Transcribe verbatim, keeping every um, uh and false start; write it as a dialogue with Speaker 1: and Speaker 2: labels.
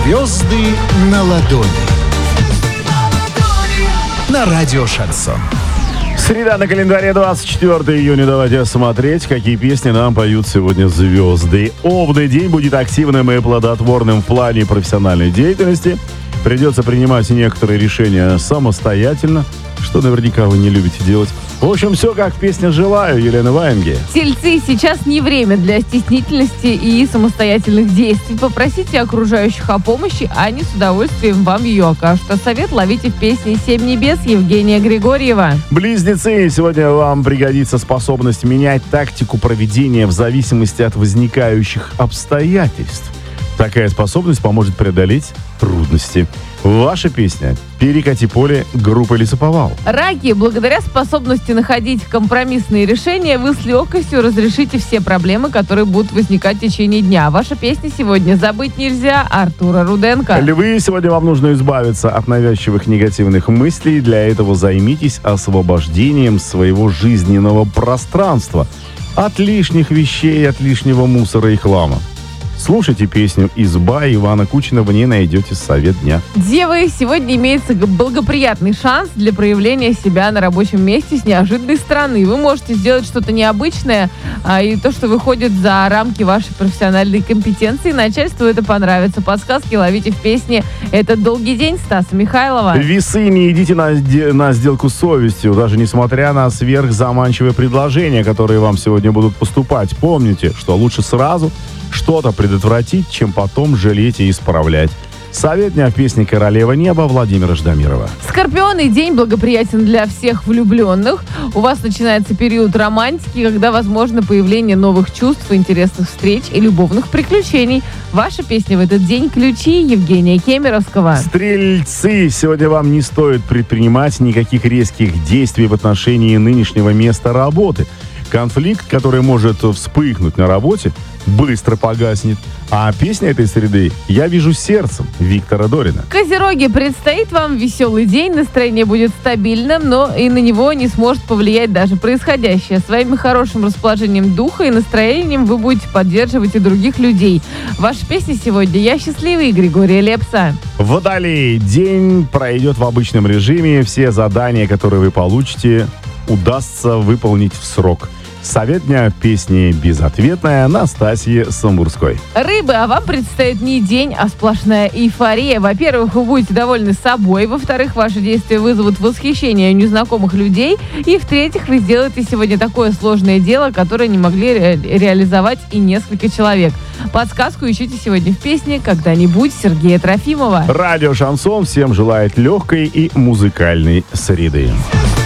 Speaker 1: Звезды на ладони. На радио «Шансон».
Speaker 2: Среда на календаре, двадцать четвёртого июня. Давайте смотреть, какие песни нам поют сегодня звезды. Овны. День будет активным и плодотворным в плане профессиональной деятельности. Придется принимать некоторые решения самостоятельно, что наверняка вы не любите делать. В общем, все как в песне «Желаю» Елены Ваенги.
Speaker 3: Тельцы, сейчас не время для стеснительности и самостоятельных действий. Попросите окружающих о помощи, а они с удовольствием вам ее окажут. А совет ловите в песне «Семь небес» Евгения Григорьева.
Speaker 2: Близнецы, сегодня вам пригодится способность менять тактику проведения в зависимости от возникающих обстоятельств. Такая способность поможет преодолеть трудности. Ваша песня «Перекати поле» группы «Лесоповал».
Speaker 3: Раки, благодаря способности находить компромиссные решения, вы с легкостью разрешите все проблемы, которые будут возникать в течение дня. Ваша песня сегодня «Забыть нельзя» Артура Руденко.
Speaker 2: Львы, сегодня вам нужно избавиться от навязчивых негативных мыслей. Для этого займитесь освобождением своего жизненного пространства от лишних вещей, от лишнего мусора и хлама. Слушайте песню «Изба» Ивана Кучина, в ней найдете совет дня.
Speaker 3: Девы, сегодня имеется благоприятный шанс для проявления себя на рабочем месте с неожиданной стороны. Вы можете сделать что-то необычное, а, и то, что выходит за рамки вашей профессиональной компетенции. Начальству это понравится. Подсказки ловите в песне «Этот долгий день» Стаса Михайлова.
Speaker 2: Весы, не идите на, на сделку с совестью, даже несмотря на сверхзаманчивые предложения, которые вам сегодня будут поступать. Помните, что лучше сразу что-то предотвратить, чем потом жалеть и исправлять. Совет дня в песне «Королева неба» Владимира Ждамирова.
Speaker 3: Скорпионы, день благоприятен для всех влюбленных. У вас начинается период романтики, когда возможно появление новых чувств, интересных встреч и любовных приключений. Ваша песня в этот день «Ключи» Евгения Кемеровского.
Speaker 2: Стрельцы, сегодня вам не стоит предпринимать никаких резких действий в отношении нынешнего места работы. Конфликт, который может вспыхнуть на работе, быстро погаснет. А песня этой среды «Я вижу сердцем» Виктора Дорина.
Speaker 3: Козероги, предстоит вам веселый день, настроение будет стабильным, но и на него не сможет повлиять даже происходящее. Своим хорошим расположением духа и настроением вы будете поддерживать и других людей. Ваша песня сегодня «Я счастливый» Григория Лепса.
Speaker 2: Водолей, день пройдет в обычном режиме. Все задания, которые вы получите, удастся выполнить в срок. Совет дня песни «Безответная» Настасьи Самбурской.
Speaker 3: Рыбы, а вам предстоит не день, а сплошная эйфория. Во-первых, вы будете довольны собой. Во-вторых, ваши действия вызовут восхищение у незнакомых людей. И в-третьих, вы сделаете сегодня такое сложное дело, которое не могли ре- реализовать и несколько человек. Подсказку ищите сегодня в песне «Когда-нибудь» Сергея Трофимова.
Speaker 2: Радио «Шансон» всем желает легкой и музыкальной среды.